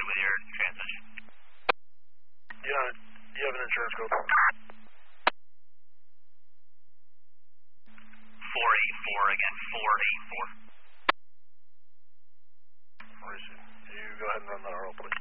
satisfied with your transmission? Yeah, you have an insurance code. 484 again, 484. Where is it? You go ahead and run that RO, please.